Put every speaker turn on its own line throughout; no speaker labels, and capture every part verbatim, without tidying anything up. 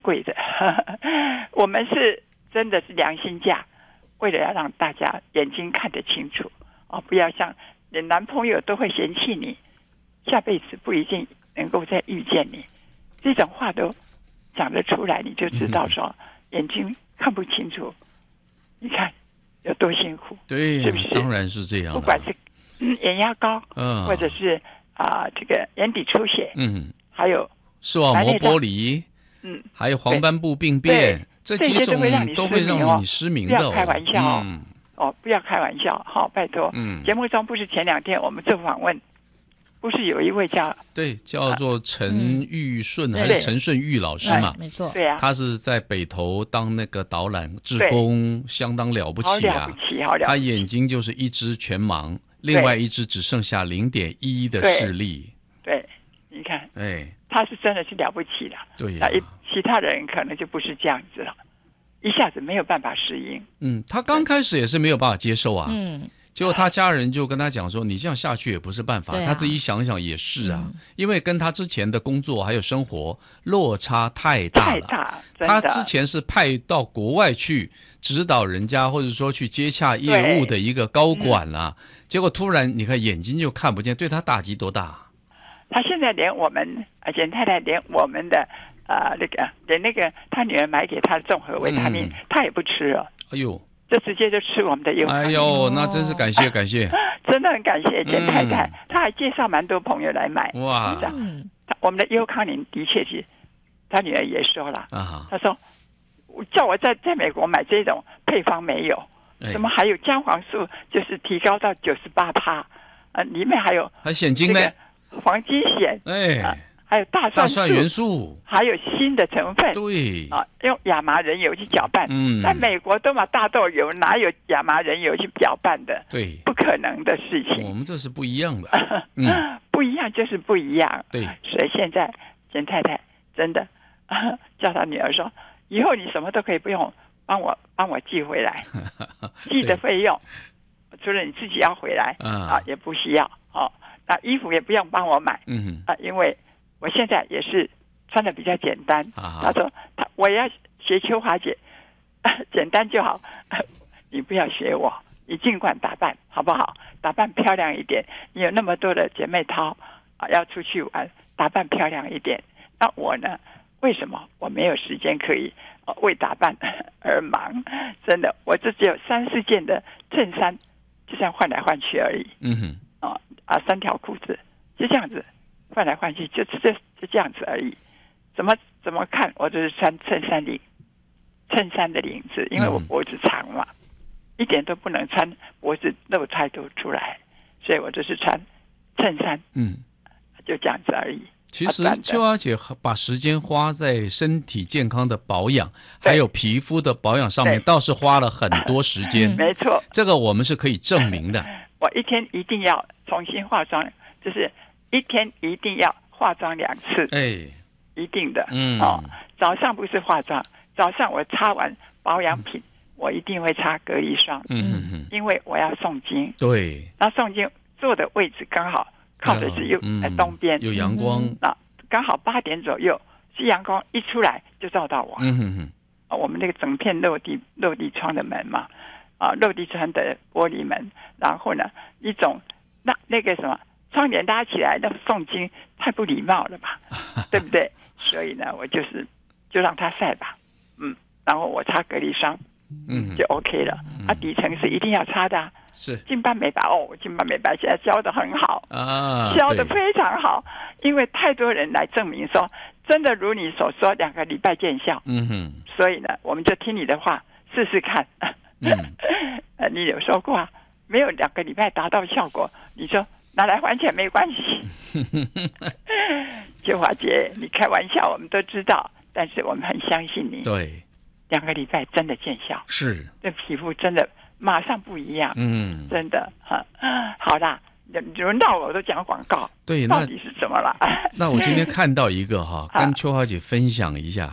贵的。我们是真的是良心价，为了要让大家眼睛看得清楚哦，不要像你男朋友都会嫌弃你，下辈子不一定能够再遇见你，这种话都讲得出来，你就知道说眼睛看不清楚，你看有多辛苦，
对，
是不是？
当然是这样的。
不管是、嗯、眼压高，
嗯，
或者是啊、呃、这个眼底出血，
嗯，
还有
视网膜剥离，
嗯，
还有黄斑部病变，这几种
都会让你
都会让你失明的、哦，
不要开玩笑哦。
嗯
哦，不要开玩笑，好、哦，拜托。
嗯，
节目中不是前两天我们做访问，不是有一位叫
对叫做陈玉顺、啊嗯、还是陈顺玉老师嘛？
没错，
对啊，
他是在北投当那个导览志工，相当了不起啊，
好了不起，好了不起。
他眼睛就是一只全盲，另外一只只剩下零点一的视力。
对，对你看，
哎，
他是真的是了不起的。
对呀、啊，
其他人可能就不是这样子了。一下子没有办法适应，
嗯，他刚开始也是没有办法接受啊，
嗯，
结果他家人就跟他讲说，你这样下去也不是办法，
啊、
他自己想想也是啊、
嗯，
因为跟他之前的工作还有生活落差太大了，
太大，
他之前是派到国外去指导人家，或者说去接洽业务的一个高管啊，嗯、结果突然你看眼睛就看不见，对他打击多大？
他现在连我们简太太连我们的。啊、呃，那个连那个他女儿买给他的综合维他命，嗯、他也不吃了。
哎呦，
就直接就吃我们的优康。
哎呦，那真是感谢感谢，
真的很感谢简太太，嗯、他还介绍蛮多朋友来买。
哇，
嗯，我们的优康宁的确是，他女儿也说了，
啊，
他说叫我在在美国买这种配方没有，
哎、
怎么还有姜黄素，就是提高到九十八趴，呃，里面还有
还显精呢，
黄金碘，
哎。
呃还有大蒜素、
大蒜元素，
还有新的成分，
对
啊，用亚麻仁油去搅拌。
嗯，
在美国都买大豆油，哪有亚麻仁油去搅拌的？
对，
不可能的事情。
我们这是不一样的，嗯，
不一样就是不一样。
对，
所以现在简太太真的、啊、叫她女儿说，以后你什么都可以不用帮我帮我寄回来，寄的费用除了你自己要回来、
嗯、
啊，也不需要哦。那衣服也不用帮我买，
嗯
啊，因为。我现在也是穿的比较简单，
啊、
他说他我也要学秋华姐，简单就好，你不要学我，你尽管打扮好不好？打扮漂亮一点，你有那么多的姐妹淘啊，要出去玩，打扮漂亮一点。那我呢？为什么我没有时间可以、呃、为打扮而忙？真的，我这只有三四件的衬衫，就这样换来换去而已。
嗯哼，
啊啊，三条裤子就这样子。换来换去就就就这样子而已，怎么怎么看我就是穿衬衫领，衬衫的领子，因为我脖子长嘛，嗯、一点都不能穿脖子露太多出来，所以我就是穿衬衫，
嗯，
就这样子而已。
其实秋华姐把时间花在身体健康的保养，还有皮肤的保养上面，倒是花了很多时间。
没错，
这个我们是可以证明的。
我一天一定要重新化妆，就是。一天一定要化妆两次，
哎，
一定的，
嗯，
哦，早上不是化妆，早上我擦完保养品，嗯、我一定会擦隔离霜，
嗯嗯，
因为我要诵经，
对，
那诵经坐的位置刚好靠的是右、
嗯、
呃东边，
有阳光，
那刚好八点左右，是阳光一出来就照到我，
嗯哼哼，
啊，我们那个整片落地落地窗的门嘛，啊，落地窗的玻璃门，然后呢，一种那那个什么。窗帘拉起来，那诵经太不礼貌了吧，对不对？所以呢，我就是就让它晒吧，嗯，然后我擦隔离霜，
嗯，
就 OK 了。嗯、啊，底层是一定要擦的、啊，
是
金斑美白哦，金斑美白现在教的很好
啊，
教的非常好，因为太多人来证明说，真的如你所说，两个礼拜见效，
嗯哼，
所以呢，我们就听你的话试试看。
嗯，
呃，你有说过、啊，没有两个礼拜达到效果，你说。拿来还钱没关系，秋华姐，你开玩笑，我们都知道，但是我们很相信你。
对，
两个礼拜真的见效，
是，
这皮肤真的马上不一样，
嗯，
真的哈。好啦，轮到我都讲广告，
对，
到底是怎么了？
那我今天看到一个哈，跟秋华姐分享一下。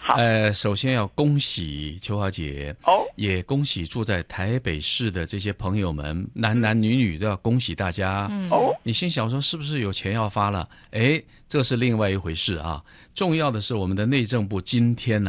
好，
呃，首先要恭喜秋华姐，
哦，
也恭喜住在台北市的这些朋友们，男男女女都要恭喜大家。
嗯
哦，
你心想说是不是有钱要发了？哎，这是另外一回事啊。重要的是我们的内政部今天呢、